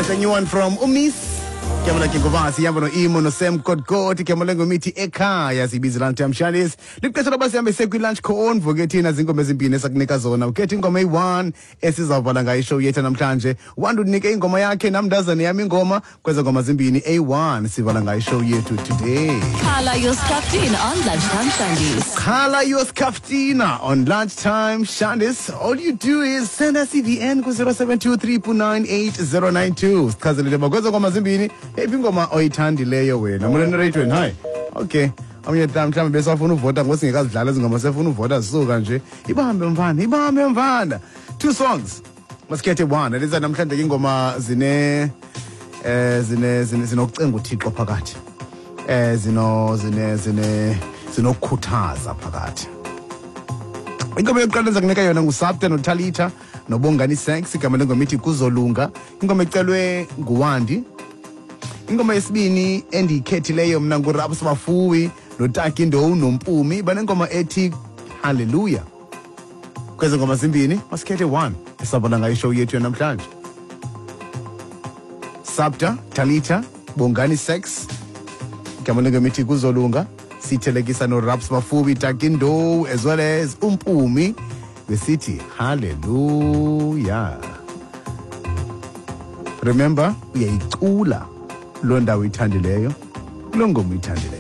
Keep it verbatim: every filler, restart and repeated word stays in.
a new one from Umis. Kemala Kigovasi, Yamano Imo, no Sam Code Code, Kemalengo Miti Eka, Yasi Busy Lunch Time Shanis. Look at the Bassiam Sequi Lunch Corn, forgetting as Ingo Mezimpine Saknika Zona, getting Gome one, Esses of Valangai show yet and I'm Tanje. One to Nick Ngomayake, Nam does and Yamingoma, Quezagoma Zimbini A one, Sivalangai show yet to today. Kala your Skaftina on Lunchtime Shandis. Kala your Skaftina on Lunchtime Shandis. All you do is send us C V N zero seven two three nine eight zero nine two. Kazali Bagozagoma Zimbini. Hey, Bingoma oithandi leyo wena. Mona radio hi. Okay. Amanye mhlawumbe bese afuna uvota ngosingekazidlala zingoma sefuna uvota so kanje. Ibahambe mfana, ibahambe mfana. Two songs. Masikhethe one. Leza namhlanje ingoma zine eh zine zine zinokucenga uThixo phakathi. Eh zino zine zine zinokukhuthaza phakathi. Ingoma yokuqala ngizakunika yona nguSabta noTalita noBongani Sex igama lengoma ithi kuzolunga. Ingoma ecelwe nguWandi. Ingoma yesibini endiyikhethileyo mna nguRabs Mafuwi noTaki Ndowu noMpumi banengoma ethi Hallelujah. Kwezi ngoma zimbini masikhethe one esabona ngayo show yethu namhlanje. Sabta, Talita, Bongani Sex igama lengoma ithi kuzolunga. Sithelekisa noRabs Mafuwi, Taki Ndowu as well as uMpumi besithi Hallelujah. Remember uyayicula lo ndawo ithandileyo lo ngoma ithandileyo.